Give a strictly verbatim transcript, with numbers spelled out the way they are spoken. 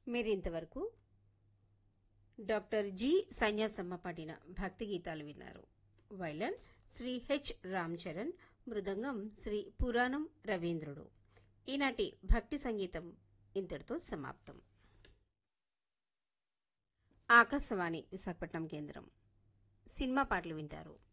మీరింతవరకు doctor G Sanyasamma పాడిన భక్తి గీతాలు విన్నారు. వైలన్ శ్రీ హెచ్ రామ్ చరణ్, మృదంగం శ్రీ పురాణం రవీంద్రుడు. ఈనాటి భక్తి సంగీతం ఇంతటితో సమాప్తం. ఆకాశవాణి విశాఖపట్నం కేంద్రం. సినిమా పాటలు వింటారు.